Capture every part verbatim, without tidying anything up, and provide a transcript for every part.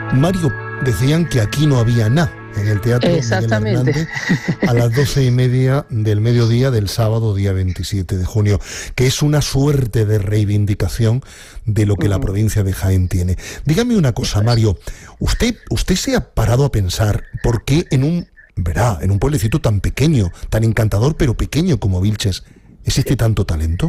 Mario, decían que aquí no había nada en el Teatro Miguel Hernández a las doce y media del mediodía del sábado, día veintisiete de junio, que es una suerte de reivindicación de lo que uh-huh. la provincia de Jaén tiene. Dígame una cosa, Mario, ¿usted, usted se ha parado a pensar por qué en un, verá, en un pueblecito tan pequeño, tan encantador pero pequeño como Vilches, existe tanto talento?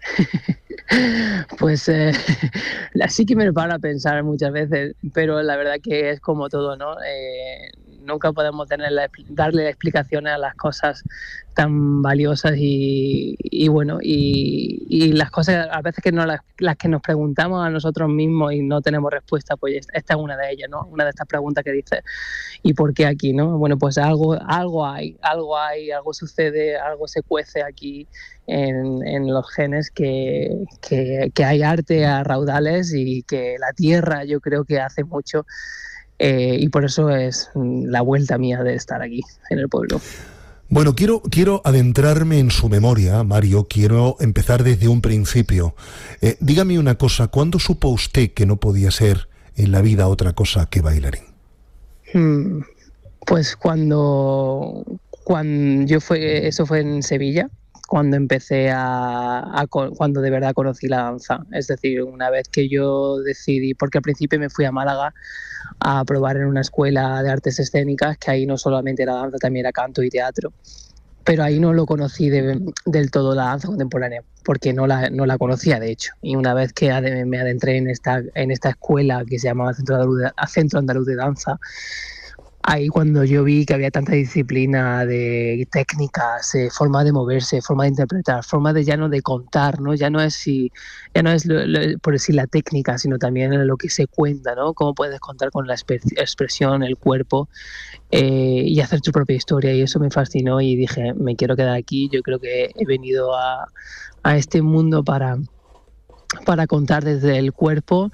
Pues eh, así que me lo paro a pensar muchas veces, pero la verdad que es como todo, ¿no? Eh, nunca podemos tener la, darle explicaciones a las cosas tan valiosas y, y bueno, y, y las cosas a veces que no las, las que nos preguntamos a nosotros mismos y no tenemos respuesta, pues esta es una de ellas, ¿no? Una de estas preguntas que dices, ¿y por qué aquí, no? Bueno, pues algo, algo hay, algo hay, algo sucede, algo se cuece aquí en, en los genes, que, que, que hay arte a raudales y que la tierra yo creo que hace mucho. Eh, y por eso es la vuelta mía de estar aquí, en el pueblo. Bueno, quiero, quiero adentrarme en su memoria, Mario, quiero empezar desde un principio. Eh, dígame una cosa, ¿cuándo supo usted que no podía ser en la vida otra cosa que bailarín? Hmm, pues cuando, cuando yo fue, eso fue en Sevilla, cuando empecé a, a, cuando de verdad conocí la danza. Es decir, una vez que yo decidí, porque al principio me fui a Málaga a probar en una escuela de artes escénicas, que ahí no solamente era danza, también era canto y teatro, pero ahí no lo conocí de, del todo la danza contemporánea, porque no la, no la conocía de hecho. Y una vez que me adentré en esta, en esta escuela que se llamaba Centro Andaluz de, Centro Andaluz de Danza, ahí cuando yo vi que había tanta disciplina de técnicas, eh, forma de moverse, forma de interpretar, forma de ya no de contar, ¿no? Ya no es si, ya no es lo, lo, por decir la técnica, sino también lo que se cuenta, ¿no? Cómo puedes contar con la expresión, el cuerpo, eh, y hacer tu propia historia. Y eso me fascinó y dije, me quiero quedar aquí. Yo creo que he venido a, a este mundo para... para contar desde el cuerpo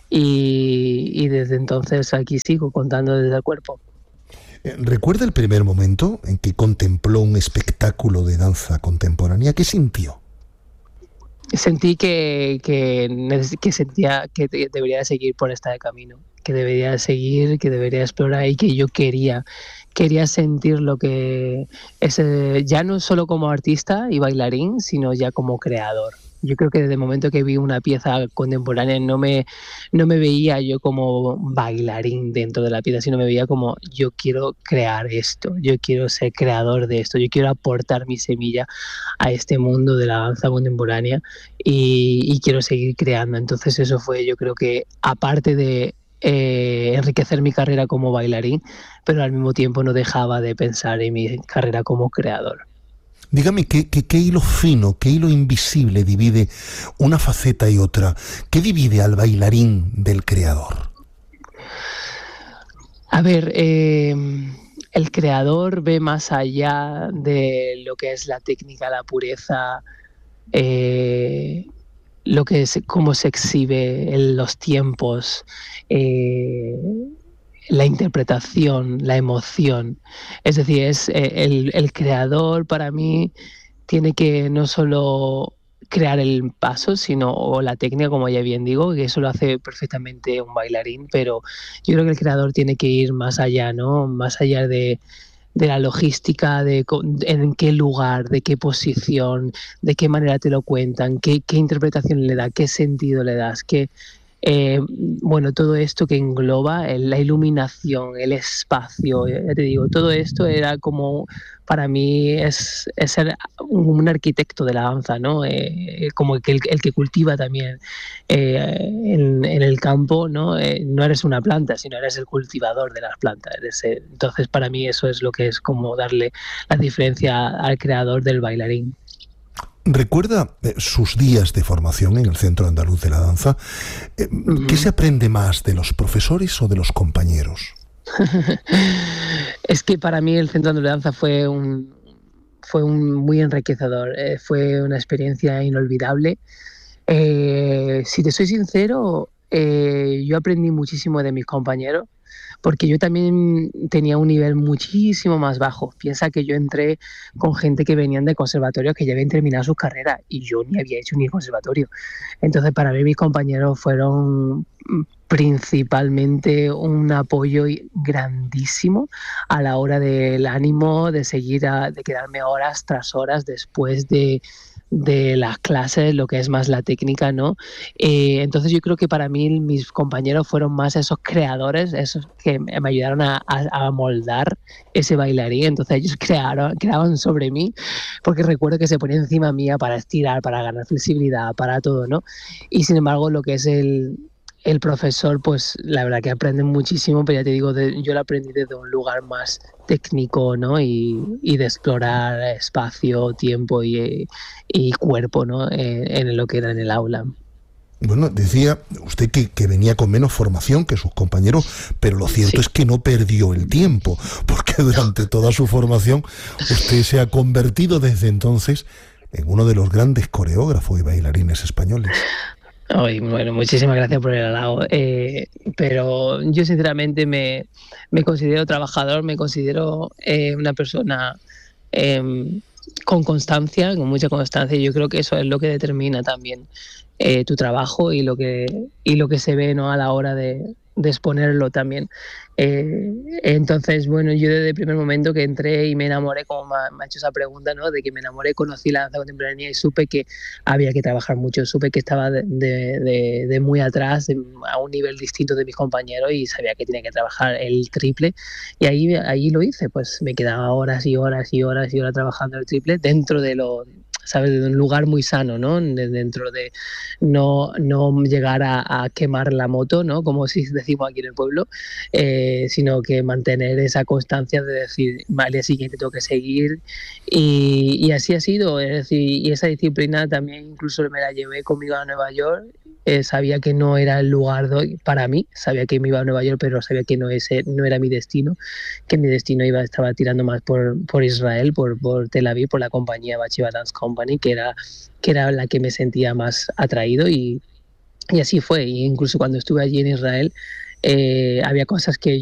y, y desde entonces aquí sigo contando desde el cuerpo. ¿Recuerda el primer momento en que contempló un espectáculo de danza contemporánea? ¿Qué sintió? Sentí que, que, que sentía que debería seguir por este camino, que debería seguir, que debería explorar y que yo quería, quería sentir lo que es, ya no solo como artista y bailarín, sino ya como creador. Yo creo que desde el momento que vi una pieza contemporánea no me, no me veía yo como bailarín dentro de la pieza, sino me veía como yo quiero crear esto, yo quiero ser creador de esto, yo quiero aportar mi semilla a este mundo de la danza contemporánea y, y quiero seguir creando. Entonces eso fue, yo creo que aparte de eh, enriquecer mi carrera como bailarín, pero al mismo tiempo no dejaba de pensar en mi carrera como creador. Dígame, ¿qué, qué, qué hilo fino, qué hilo invisible divide una faceta y otra? ¿Qué divide al bailarín del creador? A ver, eh, el creador ve más allá de lo que es la técnica, la pureza, eh, lo que es, cómo se exhibe en los tiempos, eh, la interpretación, la emoción. Es decir, es eh, el, el creador para mí tiene que no solo crear el paso, sino o la técnica, como ya bien digo, que eso lo hace perfectamente un bailarín, pero yo creo que el creador tiene que ir más allá, ¿no? Más allá de, de la logística, de en qué lugar, de qué posición, de qué manera te lo cuentan, qué, qué interpretación le da, qué sentido le das, qué... Eh, bueno, todo esto que engloba el, la iluminación, el espacio, ya te digo, todo esto era como, para mí es, es ser un, un arquitecto de la danza, ¿no? Eh, como el, el que cultiva también eh, en, en el campo, ¿no? Eh, no eres una planta, sino eres el cultivador de las plantas. Eres, eh, entonces, para mí eso es lo que es como darle la diferencia al creador del bailarín. ¿Recuerda eh, sus días de formación en el Centro Andaluz de la Danza? Eh, uh-huh. ¿Qué se aprende más, de los profesores o de los compañeros? Es que para mí el Centro Andaluz de Danza fue un, fue un muy enriquecedor, eh, fue una experiencia inolvidable. Eh, si te soy sincero, eh, yo aprendí muchísimo de mis compañeros, porque yo también tenía un nivel muchísimo más bajo. Piensa que yo entré con gente que venían de conservatorios que ya habían terminado sus carreras y yo ni había hecho ni conservatorio. Entonces, para mí mis compañeros fueron principalmente un apoyo grandísimo a la hora del ánimo, de seguir, a, de quedarme horas tras horas después de de las clases, lo que es más la técnica, ¿no? Eh, entonces yo creo que para mí mis compañeros fueron más esos creadores, esos que me ayudaron a, a, a moldar ese bailarín. Entonces ellos crearon, creaban sobre mí, porque recuerdo que se ponía encima mía para estirar, para ganar flexibilidad, para todo, ¿no? Y sin embargo lo que es el... el profesor, pues la verdad que aprende muchísimo, pero ya te digo, de, yo lo aprendí desde un lugar más técnico, ¿no? Y, y de explorar espacio, tiempo y, y cuerpo, ¿no? En, en lo que era en el aula. Bueno, decía usted que, que venía con menos formación que sus compañeros, pero lo cierto sí. es que no perdió el tiempo, porque durante toda su formación usted se ha convertido desde entonces en uno de los grandes coreógrafos y bailarines españoles. Ay, bueno, muchísimas gracias por el halago, eh, pero yo sinceramente me, me considero trabajador, me considero eh, una persona eh, con constancia, con mucha constancia, y yo creo que eso es lo que determina también eh, tu trabajo y lo que, y lo que se ve, ¿no? A la hora de, de exponerlo también. Eh, entonces, bueno, yo desde el primer momento que entré y me enamoré, como me ha, me ha hecho esa pregunta, ¿no? De que me enamoré, conocí la danza contemporánea y supe que había que trabajar mucho, supe que estaba de, de, de, de muy atrás, de, a un nivel distinto de mis compañeros y sabía que tenía que trabajar el triple y ahí, ahí lo hice, pues me quedaba horas y horas y horas y horas trabajando el triple dentro de lo... ¿sabes? De un lugar muy sano, ¿no? De, dentro de no, no llegar a, a quemar la moto, ¿no? Como si decimos aquí en el pueblo, eh, sino que mantener esa constancia de decir, al día siguiente tengo que seguir y, y así ha sido, es decir, y esa disciplina también incluso me la llevé conmigo a Nueva York. Eh, sabía que no era el lugar de, para mí, sabía que me iba a Nueva York, pero sabía que no, ese, no era mi destino, que mi destino iba, estaba tirando más por, por Israel, por, por Tel Aviv, por la compañía Bachiva Dance Company, que era, que era la que me sentía más atraído y, y así fue. Y incluso cuando estuve allí en Israel, eh, había cosas que